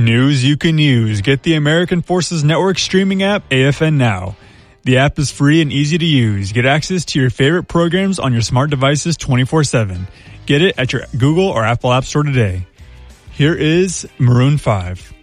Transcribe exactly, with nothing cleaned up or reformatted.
News you can use. Get the American Forces Network streaming app, A F N Now. The app is free and easy to use. Get access to your favorite programs on your smart devices twenty-four seven. Get it at your Google or Apple App Store today. Here is Maroon five.